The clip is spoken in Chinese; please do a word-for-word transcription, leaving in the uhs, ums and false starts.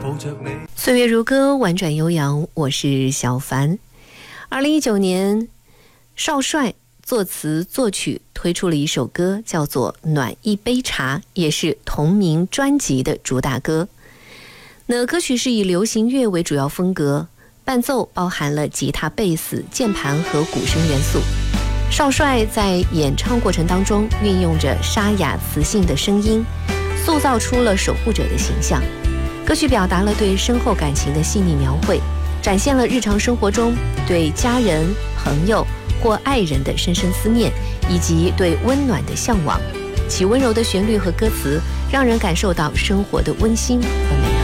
岁月如歌，婉转悠扬，我是小凡。二零一九年，少帅作词作曲推出了一首歌，叫做《暖一杯茶》，也是同名专辑的主打歌。那歌曲是以流行乐为主要风格，伴奏包含了吉他、贝斯、键盘和鼓声元素。少帅在演唱过程当中运用着沙哑磁性的声音，塑造出了守护者的形象。歌曲表达了对深厚感情的细腻描绘，展现了日常生活中对家人、朋友或爱人的深深思念，以及对温暖的向往。其温柔的旋律和歌词让人感受到生活的温馨和美好。